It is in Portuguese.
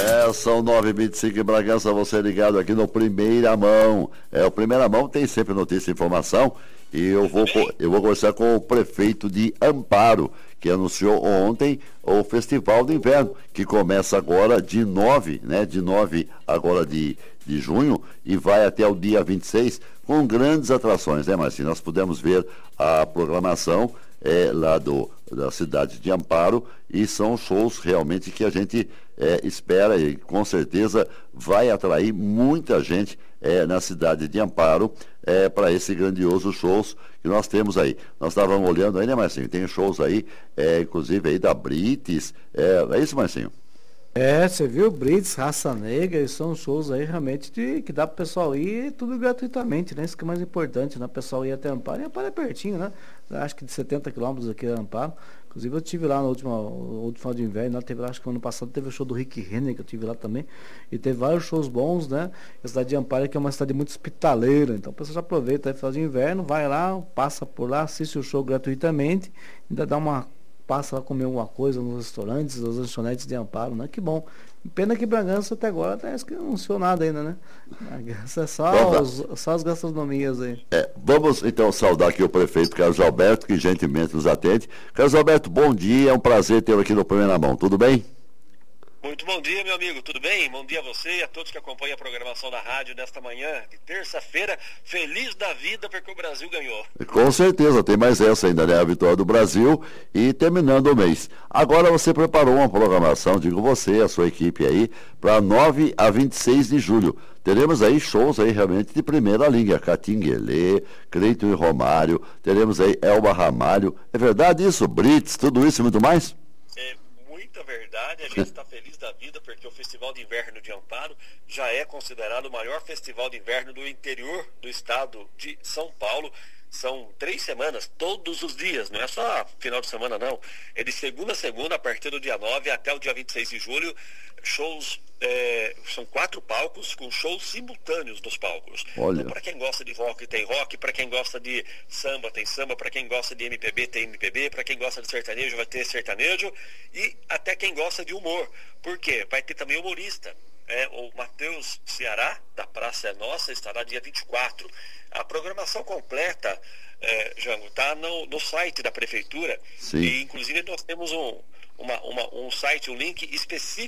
São 9h25 em Bragança, você ligado aqui no Primeira Mão. O Primeira Mão tem sempre notícia e informação. E eu vou conversar com o prefeito de Amparo, que anunciou ontem o Festival de Inverno, que começa agora de 9 agora de junho e vai até o dia 26, com grandes atrações, né, Marcinho? Nós pudemos ver a programação lá da cidade de Amparo, e são shows realmente que a gente espera e com certeza vai atrair muita gente na cidade de Amparo para esse grandioso shows que nós temos aí. Nós estávamos olhando aí, né, Marcinho? Tem shows aí, inclusive aí da Brites, é isso, Marcinho? Você viu, Brits, Raça Negra, são shows aí realmente que dá pro pessoal ir tudo gratuitamente, né? Isso que é mais importante, né? O pessoal ir até Amparo, e Amparo é pertinho, né? Acho que de 70 quilômetros aqui de Amparo. Inclusive eu tive lá no último final de inverno, lá teve, acho que ano passado teve o show do Rick Renner, que eu tive lá também, e teve vários shows bons, né? A cidade de Amparo que é uma cidade muito hospitaleira, então o pessoal já aproveita aí final de inverno, vai lá, passa por lá, assiste o show gratuitamente, ainda passa lá comer alguma coisa nos restaurantes, nos lanchonetes de Amparo, né? Que bom. Pena que Bragança até agora parece que não anunciou nada ainda, né? Bragança é só as gastronomias aí. Vamos então saudar aqui o prefeito Carlos Alberto, que gentilmente nos atende. Carlos Alberto, bom dia, é um prazer tê-lo aqui no Primeira Mão, tudo bem? Muito bom dia, meu amigo, tudo bem? Bom dia a você e a todos que acompanham a programação da rádio nesta manhã de terça-feira. Feliz da vida porque o Brasil ganhou. Com certeza, tem mais essa ainda, né? A vitória do Brasil e terminando o mês. Agora você preparou uma programação, digo você, a sua equipe aí, para 9 a 26 de julho. Teremos aí shows aí realmente de primeira linha, Catinguelê, Cleiton e Romário, teremos aí Elba Ramalho. É verdade isso? Brits, tudo isso e muito mais? Muita verdade, a gente está feliz da vida porque o Festival de Inverno de Amparo já é considerado o maior festival de inverno do interior do estado de São Paulo. São 3 semanas, todos os dias, não é só final de semana não. É de segunda a segunda, a partir do dia 9 até o dia 26 de julho, shows, são 4 palcos com shows simultâneos nos palcos. Então, para quem gosta de rock, tem rock, para quem gosta de samba, tem samba, para quem gosta de MPB, tem MPB, para quem gosta de sertanejo, vai ter sertanejo, e até quem gosta de humor. Por quê? Vai ter também humorista. O Matheus Ceará, da Praça é Nossa, estará dia 24. A programação completa, Jango, está no site da Prefeitura. Sim. E inclusive nós temos um site, um link específico